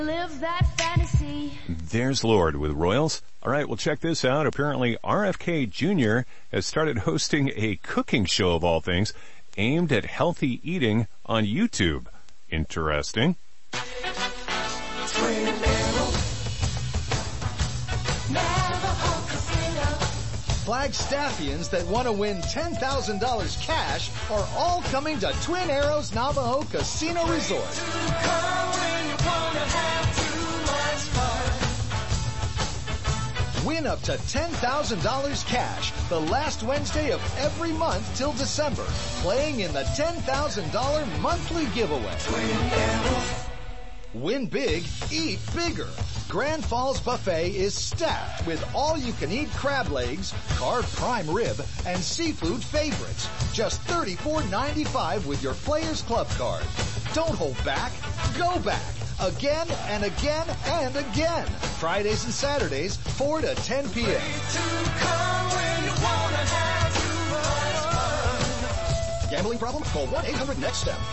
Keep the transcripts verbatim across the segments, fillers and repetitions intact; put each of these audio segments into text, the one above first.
Live that fantasy. There's Lord with Royals. All right, well, check this out. Apparently, R F K Junior has started hosting a cooking show of all things aimed at healthy eating on YouTube. Interesting. Flagstaffians that want to win ten thousand dollars cash are all coming to Twin Arrows Navajo Casino Resort. Win up to ten thousand dollars cash the last Wednesday of every month till December, playing in the ten thousand dollars monthly giveaway. Win big, eat bigger. Grand Falls Buffet is stacked with all-you-can-eat crab legs, carved prime rib, and seafood favorites. Just thirty-four ninety-five with your Players Club card. Don't hold back. Go back. Again and again and again. Fridays and Saturdays, four to ten p.m. Gambling problem? Call one eight hundred next step.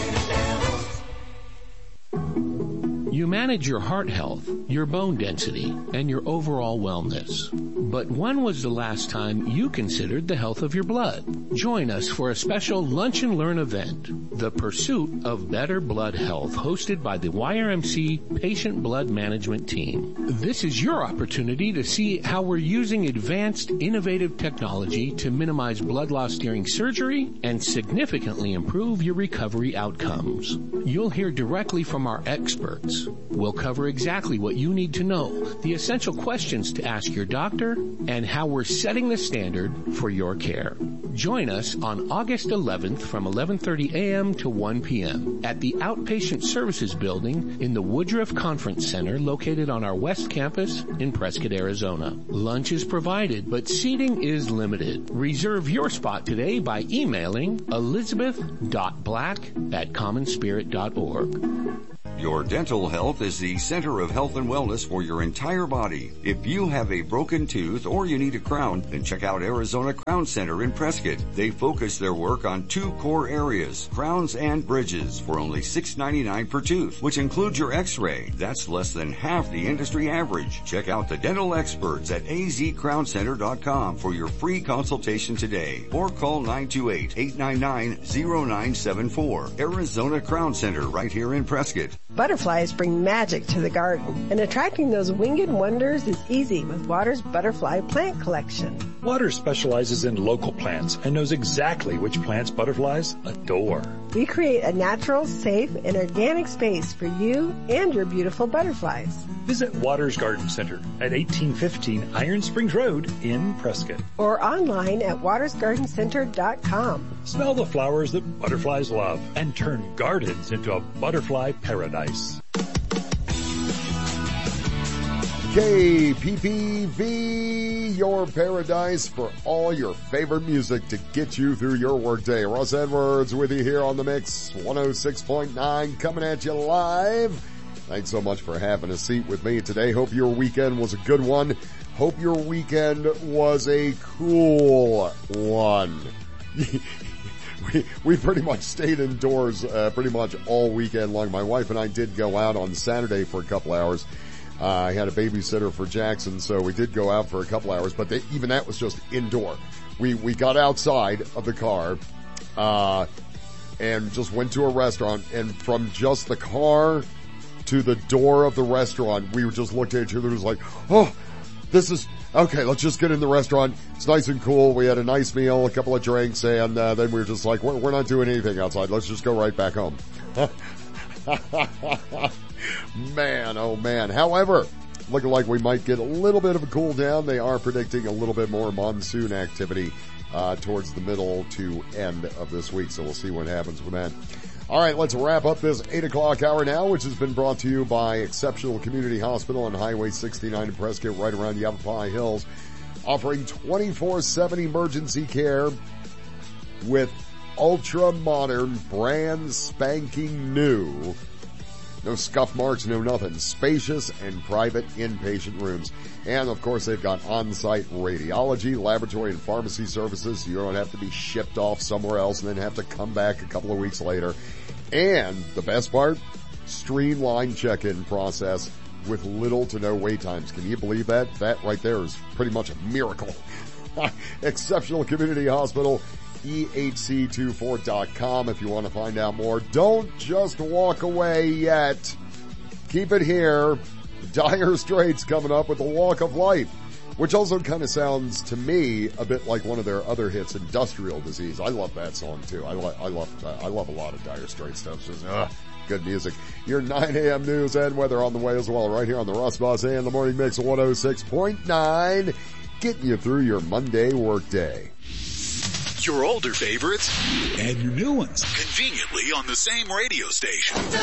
You manage your heart health, your bone density, and your overall wellness. But when was the last time you considered the health of your blood? Join us for a special Lunch and Learn event, The Pursuit of Better Blood Health, hosted by the Y R M C Patient Blood Management Team. This is your opportunity to see how we're using advanced, innovative technology to minimize blood loss during surgery and significantly improve your recovery outcomes. You'll hear directly from our experts. We'll cover exactly what you need to know, the essential questions to ask your doctor, and how we're setting the standard for your care. Join us on August eleventh from eleven thirty a.m. to one p.m. at the Outpatient Services Building in the Woodruff Conference Center located on our West Campus in Prescott, Arizona. Lunch is provided, but seating is limited. Reserve your spot today by emailing elizabeth dot black at common spirit dot org. Your dental health is the center of health and wellness for your entire body. If you have a broken tooth or you need a crown, then check out Arizona Crown Center in Prescott. They focus their work on two core areas, crowns and bridges, for only six dollars and ninety-nine cents per tooth, which includes your x-ray. That's less than half the industry average. Check out the dental experts at a z crown center dot com for your free consultation today, or call nine two eight, eight nine nine, zero nine seven four. Arizona Crown Center, right here in Prescott. Butterflies bring magic to the garden, and attracting those winged wonders is easy with Water's Butterfly Plant Collection. Water specializes in local plants and knows exactly which plants butterflies adore. We create a natural, safe, and organic space for you and your beautiful butterflies. Visit Waters Garden Center at eighteen fifteen Iron Springs Road in Prescott. Or online at waters garden center dot com. Smell the flowers that butterflies love and turn gardens into a butterfly paradise. K P P V, your paradise for all your favorite music to get you through your workday. Russ Edwards with you here on the Mix, one oh six point nine, coming at you live. Thanks so much for having a seat with me today. Hope your weekend was a good one. Hope your weekend was a cool one. we, we pretty much stayed indoors uh, pretty much all weekend long. My wife and I did go out on Saturday for a couple hours. Uh, I had a babysitter for Jackson, so we did go out for a couple hours, but they, even that was just indoor. We, we got outside of the car, uh, and just went to a restaurant, and from just the car to the door of the restaurant, we just looked at each other and was like, oh, this is, okay, let's just get in the restaurant. It's nice and cool. We had a nice meal, a couple of drinks, and uh, then we were just like, we're, we're not doing anything outside. Let's just go right back home. Man, oh man. However, looking like we might get a little bit of a cool down. They are predicting a little bit more monsoon activity uh towards the middle to end of this week, so we'll see what happens with that. All right, let's wrap up this eight o'clock hour now, which has been brought to you by Exceptional Community Hospital on Highway sixty-nine in Prescott, right around Yavapai Hills, offering twenty-four seven emergency care with ultra-modern, brand spanking new, no scuff marks, no nothing, spacious and private inpatient rooms. And of course, they've got on-site radiology, laboratory, and pharmacy services, so you don't have to be shipped off somewhere else and then have to come back a couple of weeks later. And the best part, streamlined check-in process with little to no wait times. Can you believe that? That right there is pretty much a miracle. Exceptional Community Hospital, E H C twenty-four dot com if you want to find out more. Don't just walk away yet. Keep it here. Dire Straits coming up with the Walk of Life, which also kind of sounds to me a bit like one of their other hits, Industrial Disease. I love that song too. I, lo- I love uh, I love a lot of Dire Straits stuff. Just, uh, good music. Your nine a.m. news and weather on the way as well, right here on the Russ Boss and the Morning Mix one oh six point nine, getting you through your Monday work day. Your older favorites and your new ones conveniently on the same radio station.